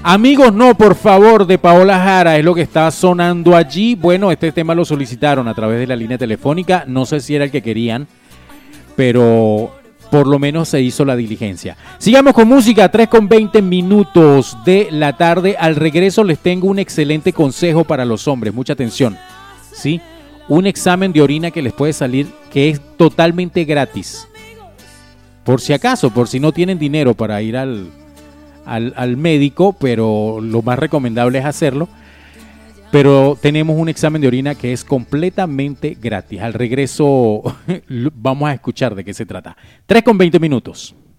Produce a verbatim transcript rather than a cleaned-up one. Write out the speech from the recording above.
Amigos, no, por favor, de Paola Jara es lo que está sonando allí. Bueno, este tema lo solicitaron a través de la línea telefónica. No sé si era el que querían, pero por lo menos se hizo la diligencia. Sigamos con música, tres con veinte minutos de la tarde. Al regreso les tengo un excelente consejo para los hombres. Mucha atención, ¿sí? Un examen de orina que les puede salir que es totalmente gratis. Por si acaso, por si no tienen dinero para ir al... Al, al médico, pero lo más recomendable es hacerlo. Pero tenemos un examen de orina que es completamente gratis. Al regreso vamos a escuchar de qué se trata. tres con veinte minutos.